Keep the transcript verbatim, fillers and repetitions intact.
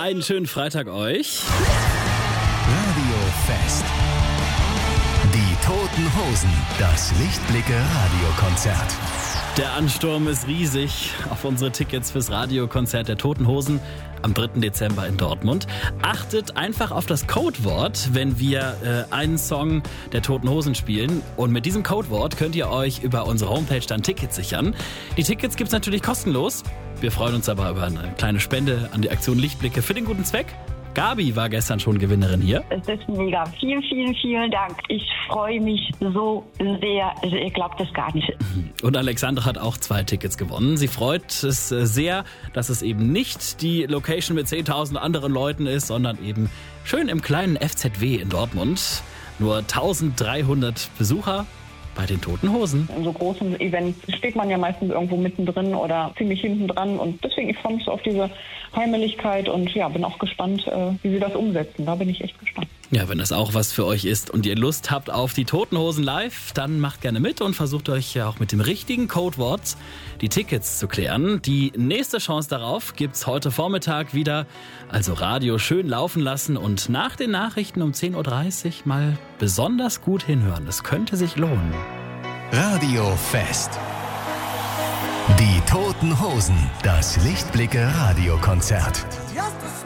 Einen schönen Freitag euch. Radio Fest. Die Toten Hosen. Das Lichtblicke Radiokonzert. Der Ansturm ist riesig auf unsere Tickets fürs Radiokonzert der Toten Hosen am dritten Dezember in Dortmund. Achtet einfach auf das Codewort, wenn wir äh, einen Song der Toten Hosen spielen. Und mit diesem Codewort könnt ihr euch über unsere Homepage dann Tickets sichern. Die Tickets gibt's natürlich kostenlos. Wir freuen uns aber über eine kleine Spende an die Aktion Lichtblicke für den guten Zweck. Gabi war gestern schon Gewinnerin hier. Es ist mega. Vielen, vielen, vielen Dank. Ich freue mich so sehr. Also ihr glaubt es gar nicht. Und Alexandra hat auch zwei Tickets gewonnen. Sie freut es sehr, dass es eben nicht die Location mit zehntausend anderen Leuten ist, sondern eben schön im kleinen F Z W in Dortmund. Nur eintausenddreihundert Besucher bei den Toten Hosen. In so großen Events steht man ja meistens irgendwo mittendrin oder ziemlich hinten dran. Und deswegen, ich freue mich so auf diese Heimeligkeit und ja, bin auch gespannt, wie sie das umsetzen. Da bin ich echt gespannt. Ja, wenn das auch was für euch ist und ihr Lust habt auf die Toten Hosen live, dann macht gerne mit und versucht euch ja auch mit dem richtigen Codewort die Tickets zu klären. Die nächste Chance darauf gibt's heute Vormittag wieder. Also Radio schön laufen lassen und nach den Nachrichten um zehn Uhr dreißig mal besonders gut hinhören. Das könnte sich lohnen. Radio Fest. Die Toten Hosen. Das Lichtblicke Radiokonzert.